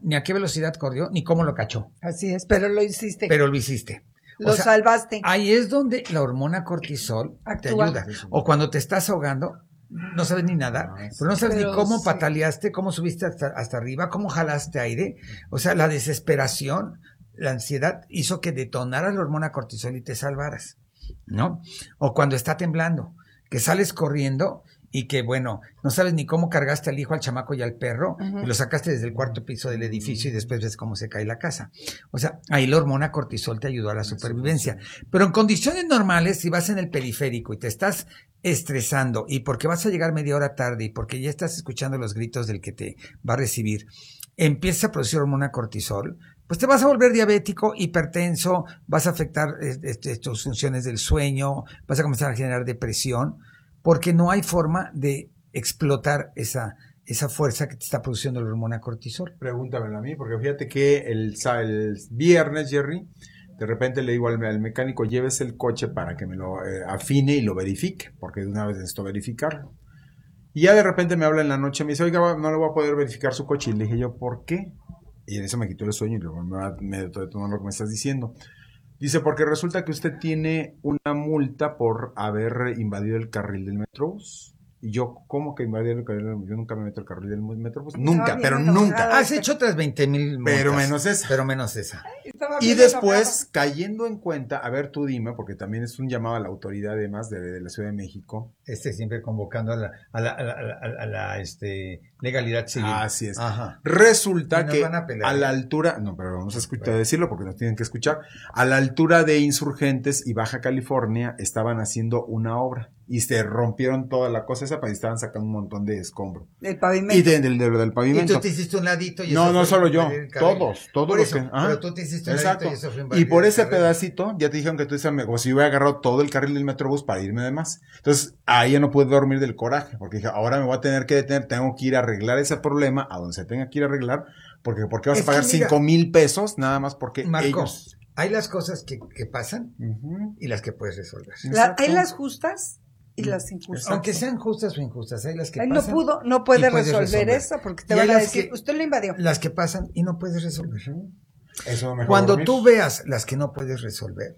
ni a qué velocidad corrió, ni cómo lo cachó. Así es, pero lo hiciste. Pero lo hiciste. Lo salvaste. Ahí es donde la hormona cortisol te ayuda. O cuando te estás ahogando, no sabes ni nadar, pero no sabes ni cómo pataleaste, cómo subiste hasta arriba, cómo jalaste aire. O sea, la desesperación, la ansiedad hizo que detonaras la hormona cortisol y te salvaras, ¿no? O cuando está temblando, que sales corriendo y que, bueno, no sabes ni cómo cargaste al hijo, al chamaco y al perro, y lo sacaste desde el cuarto piso del edificio y después ves cómo se cae la casa. O sea, ahí la hormona cortisol te ayudó a la supervivencia. Pero en condiciones normales, si vas en el periférico y te estás estresando y porque vas a llegar media hora tarde y porque ya estás escuchando los gritos del que te va a recibir, empiezas a producir hormona cortisol, pues te vas a volver diabético, hipertenso, vas a afectar tus funciones del sueño, vas a comenzar a generar depresión, porque no hay forma de explotar esa fuerza que te está produciendo la hormona cortisol. Pregúntamelo a mí, porque fíjate que el viernes, Jerry, de repente le digo al mecánico, llévese el coche para que me lo afine y lo verifique, porque de una vez necesito verificarlo. Y ya de repente me habla en la noche, me dice, oiga, no le voy a poder verificar su coche. Y le dije yo, ¿por qué? Y en eso me quitó el sueño y luego me detonó lo que me estás diciendo. Dice, porque resulta que usted tiene una multa por haber invadido el carril del Metrobús. Y yo, ¿cómo que invadir el carril del Metrobús? Yo nunca me meto el carril del Metrobús. Nunca, pero nunca. Has hecho otras 20,000 multas. Pero menos esa. Y después, cayendo en cuenta, a ver, tú dime, porque también es un llamado a la autoridad además de la Ciudad de México. Siempre convocando a la legalidad civil. Así es. Ajá. Resulta que a la altura, no, pero vamos a decirlo porque nos tienen que escuchar, a la altura de Insurgentes y Baja California estaban haciendo una obra y se rompieron toda la cosa esa, y estaban sacando un montón de escombro. Del pavimento. Y del pavimento. Y tú te hiciste un ladito. Y no solo yo, todos por los eso, que... pero tú te hiciste un exacto. ladito y eso fue invadir. Y por ese pedacito, ya te dijeron que tú dices, como si hubiera agarrado todo el carril del Metrobús para irme de más. Entonces, ahí ya no pude dormir del coraje, porque dije, ahora me voy a tener que detener, tengo que ir a arreglar ese problema, a donde se tenga que ir a arreglar, porque ¿por qué vas a pagar 5,000 pesos? Nada más porque Marco, ellos... hay las cosas que pasan y las que puedes resolver. Hay las justas y las injustas. Aunque sean justas o injustas, hay las que pasan. No puede resolver eso, porque te van a decir, usted lo invadió. Las que pasan y no puedes resolver. Eso mejor cuando dormir. tú veas las que no puedes resolver,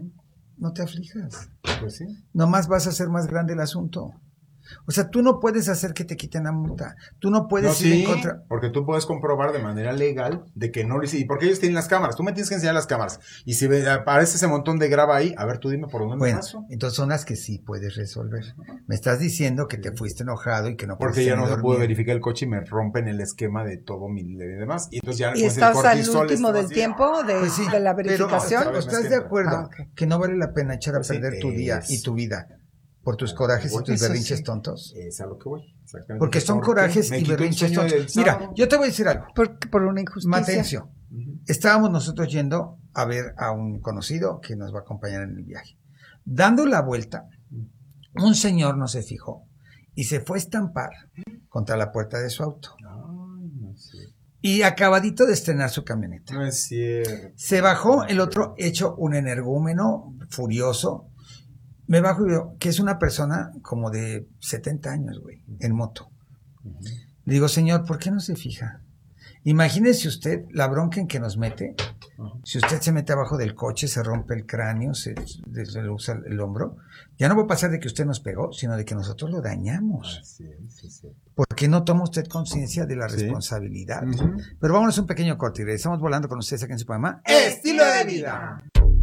no te aflijas. Pues sí. Nomás vas a hacer más grande el asunto. O sea, tú no puedes hacer que te quiten la multa. Tú no puedes ir en contra. Porque tú puedes comprobar de manera legal de que no lo hiciste. ¿Y por qué ellos tienen las cámaras? Tú me tienes que enseñar las cámaras. Y si aparece ese montón de grava ahí, a ver, tú dime por dónde me paso. Entonces son las que sí puedes resolver. Me estás diciendo que te fuiste enojado y que no puedes. Porque ya no se pudo verificar el coche y me rompen el esquema de todo mi y demás. Y entonces ya y estás al último del tiempo de la verificación. Pero ¿estás de acuerdo que no vale la pena echar a perder tu día y tu vida por tus corajes y tus berrinches tontos? Es a lo que voy. Exactamente. Porque son corajes y berrinches tontos. Mira, yo te voy a decir algo. Por una injusticia. Matencio. Estábamos nosotros yendo a ver a un conocido que nos va a acompañar en el viaje. Dando la vuelta, un señor no se fijó y se fue a estampar contra la puerta de su auto. Y acabadito de estrenar su camioneta. No es cierto. Se bajó el otro hecho un energúmeno, furioso. Me bajo y veo que es una persona como de 70 años, güey, en moto. Le digo, señor, ¿por qué no se fija? Imagínese usted la bronca en que nos mete. Si usted se mete abajo del coche, se rompe el cráneo, se le usa el hombro. Ya no va a pasar de que usted nos pegó, sino de que nosotros lo dañamos. Sí. ¿Por qué no toma usted conciencia de la responsabilidad? Pero vámonos a un pequeño corte y regresamos volando con ustedes aquí en su programa Estilo de Vida.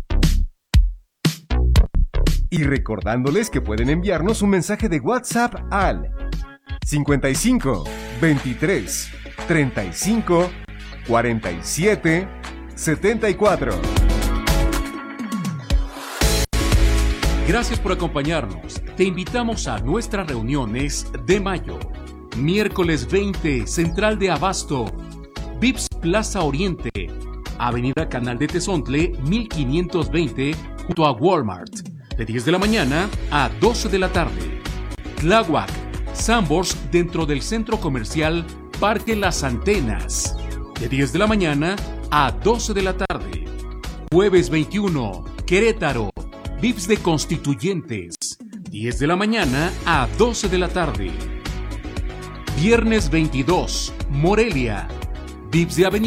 Y recordándoles que pueden enviarnos un mensaje de WhatsApp al 55 23 35 47 74. Gracias por acompañarnos. Te invitamos a nuestras reuniones de mayo. Miércoles 20, Central de Abasto, Vips Plaza Oriente, Avenida Canal de Tezontle, 1520, junto a Walmart. De 10 de la mañana a 12 de la tarde. Tláhuac, Sambors, dentro del centro comercial Parque Las Antenas. De 10 de la mañana a 12 de la tarde. Jueves 21, Querétaro, Vips de Constituyentes. 10 de la mañana a 12 de la tarde. Viernes 22, Morelia, Vips de Avenida.